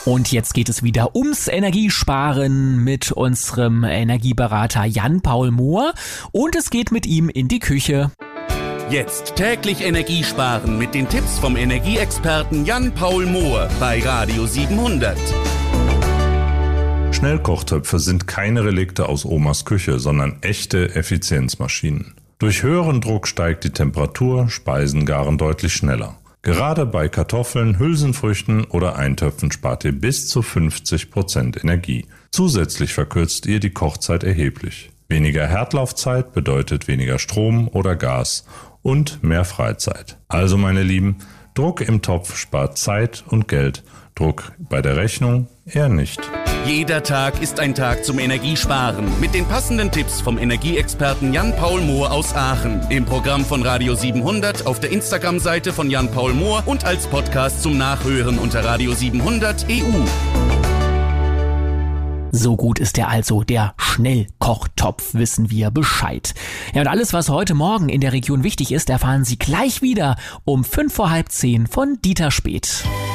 Und jetzt geht es wieder ums Energiesparen mit unserem Energieberater Jan-Paul Mohr und es geht mit ihm in die Küche. Jetzt täglich Energie sparen mit den Tipps vom Energieexperten Jan-Paul Mohr bei Radio 700. Schnellkochtöpfe sind keine Relikte aus Omas Küche, sondern echte Effizienzmaschinen. Durch höheren Druck steigt die Temperatur, Speisen garen deutlich schneller. Gerade bei Kartoffeln, Hülsenfrüchten oder Eintöpfen spart ihr bis zu 50% Energie. Zusätzlich verkürzt ihr die Kochzeit erheblich. Weniger Herdlaufzeit bedeutet weniger Strom oder Gas und mehr Freizeit. Also meine Lieben, Druck im Topf spart Zeit und Geld, Druck bei der Rechnung eher nicht. Jeder Tag ist ein Tag zum Energiesparen mit den passenden Tipps vom Energieexperten Jan-Paul Mohr aus Aachen. Im Programm von Radio 700, auf der Instagram-Seite von Jan-Paul Mohr und als Podcast zum Nachhören unter Radio 700 EU. So gut ist er also, der Schnellkochtopf, wissen wir Bescheid. Ja, und alles, was heute Morgen in der Region wichtig ist, erfahren Sie gleich wieder um 5:05 von Dieter Speth.